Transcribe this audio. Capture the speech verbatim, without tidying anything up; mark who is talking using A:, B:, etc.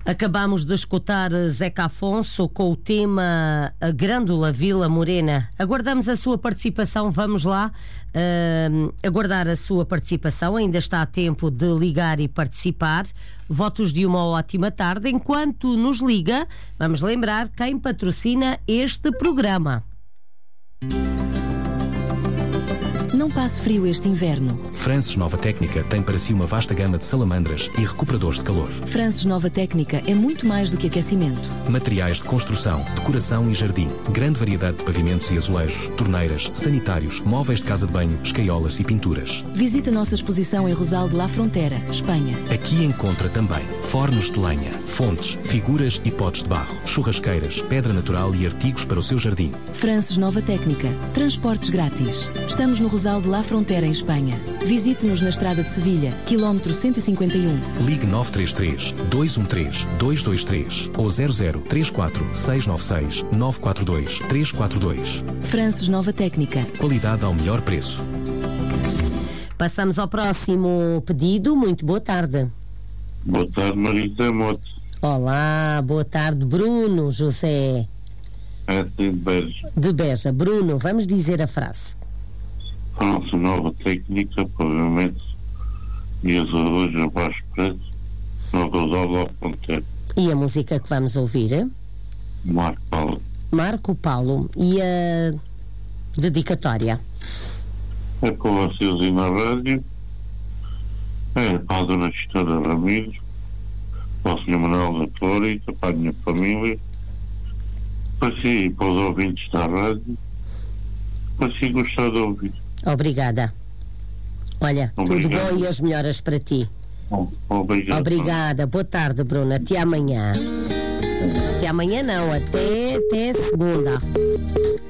A: Acabamos de escutar Zeca Afonso com o tema A Grândola Vila Morena. Aguardamos a sua participação, vamos lá uh, aguardar a sua participação. Ainda está a tempo de ligar e participar. Votos de uma ótima tarde. Enquanto nos liga, vamos lembrar quem patrocina este programa.
B: Não passe frio este inverno.
C: Frances Nova Técnica tem para si uma vasta gama de salamandras e recuperadores de calor.
B: Frances Nova Técnica é muito mais do que aquecimento.
C: Materiais de construção, decoração e jardim. Grande variedade de pavimentos e azulejos, torneiras, sanitários, móveis de casa de banho, escaiolas e pinturas.
B: Visite a nossa exposição em Rosal de la Frontera, Espanha.
C: Aqui encontra também fornos de lenha, fontes, figuras e potes de barro, churrasqueiras, pedra natural e artigos para o seu jardim.
B: Frances Nova Técnica. Transportes grátis. Estamos no Rosal de la Frontera, em Espanha. Visite-nos na Estrada de Sevilha, quilómetro cento e cinquenta e um.
C: Ligue nove três três, dois um três, dois dois três ou zero zero três quatro, seis nove seis, nove quatro dois, três quatro dois.
B: Frances Nova Técnica.
C: Qualidade ao melhor preço.
A: Passamos ao próximo pedido. Muito boa tarde.
D: Boa tarde, Marisa Mote.
A: Olá, boa tarde, Bruno José.
D: É de Beja.
A: De Beja. Bruno, vamos dizer a frase.
D: França Nova Técnica, pagamento e as luzes a baixo preço, no Rosal da Fronteira.
A: E a música que vamos ouvir?
D: Marco Paulo.
A: Marco Paulo. E a dedicatória?
D: É para vocês e na rádio, é para a dona Cristina Ramírez, para o senhor Manuel da Florita, para a minha família, para si e para os ouvintes da rádio, para si gostar de ouvir.
A: Obrigada. Olha,
D: Obrigado.
A: Tudo bom e as melhoras para ti.
D: Obrigado.
A: Obrigada. Boa tarde, Bruno. Até amanhã. Até amanhã não, até, até segunda.